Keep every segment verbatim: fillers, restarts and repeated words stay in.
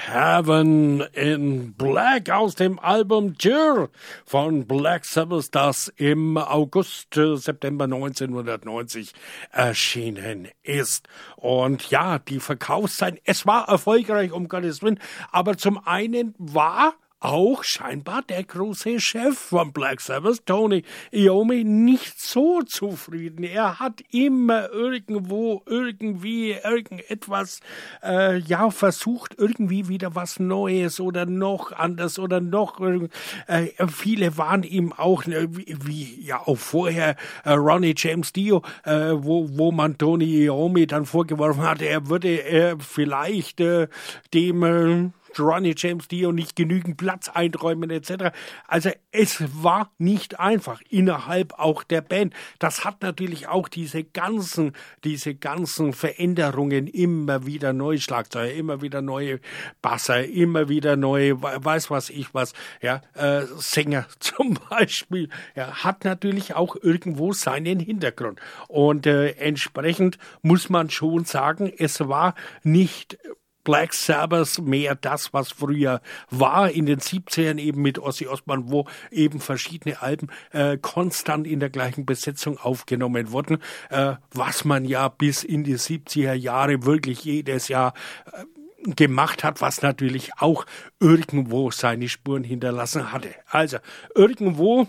Heaven in Black aus dem Album Tür von Black Sabbath, das im August, äh, September neunzehnhundertneunzig erschienen ist. Und ja, die Verkaufszahlen, es war erfolgreich, um Gottes Willen, aber zum einen war auch scheinbar der große Chef von Black Sabbath, Tony Iommi, nicht so zufrieden. Er hat immer irgendwo, irgendwie, irgendetwas, äh, ja, versucht, irgendwie wieder was Neues oder noch anders oder noch, äh, viele waren ihm auch, äh, wie, wie, ja, auch vorher, äh, Ronnie James Dio, äh, wo, wo man Tony Iommi dann vorgeworfen hatte, er würde äh, vielleicht äh, dem, äh, Ronnie James Dio nicht genügend Platz einräumen et cetera. Also es war nicht einfach innerhalb auch der Band. Das hat natürlich auch diese ganzen, diese ganzen Veränderungen, immer wieder neue Schlagzeuger, immer wieder neue Basser, immer wieder neue, weiß was ich was, ja, äh, Sänger zum Beispiel, ja, hat natürlich auch irgendwo seinen Hintergrund. Und äh, entsprechend muss man schon sagen, es war nicht Black Sabbath mehr das, was früher war, in den siebzigern eben mit Ozzy Osbourne, wo eben verschiedene Alben äh, konstant in der gleichen Besetzung aufgenommen wurden, äh, was man ja bis in die siebziger Jahre wirklich jedes Jahr äh, gemacht hat, was natürlich auch irgendwo seine Spuren hinterlassen hatte. Also irgendwo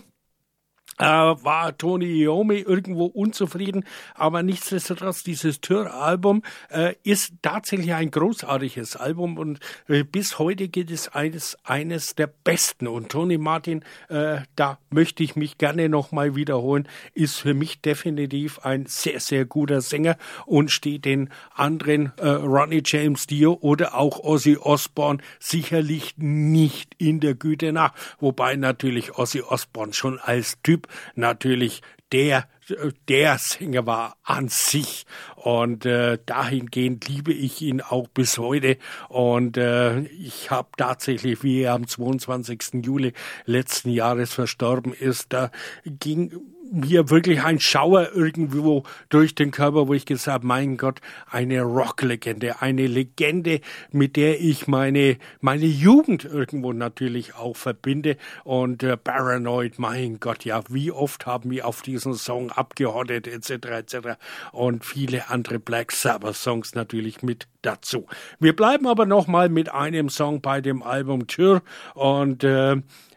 Äh, war Tony Iommi irgendwo unzufrieden, aber nichtsdestotrotz, dieses Tür-Album äh, ist tatsächlich ein großartiges Album und äh, bis heute gilt es eines, eines der besten. Und Tony Martin, äh, da möchte ich mich gerne nochmal wiederholen, ist für mich definitiv ein sehr, sehr guter Sänger und steht den anderen äh, Ronnie James Dio oder auch Ozzy Osbourne sicherlich nicht in der Güte nach. Wobei natürlich Ozzy Osbourne schon als Typ natürlich der der Sänger war an sich und äh, dahingehend liebe ich ihn auch bis heute und äh, ich habe tatsächlich, wie er am zweiundzwanzigsten Juli letzten Jahres verstorben ist, da ging mir wirklich ein Schauer irgendwo durch den Körper, wo ich gesagt habe, mein Gott, eine Rocklegende, eine Legende, mit der ich meine meine Jugend irgendwo natürlich auch verbinde und äh, Paranoid, mein Gott, ja, wie oft haben wir auf diesen Song abgehottet et cetera et cetera und viele andere Black Sabbath Songs natürlich mit dazu. Wir bleiben aber nochmal mit einem Song bei dem Album Tür und äh,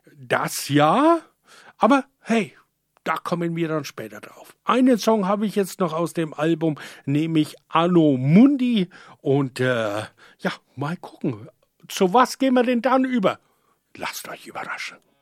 das ja, aber hey, da kommen wir dann später drauf. Einen Song habe ich jetzt noch aus dem Album, nämlich Anno Mundi. Und äh, ja, mal gucken. Zu was gehen wir denn dann über? Lasst euch überraschen.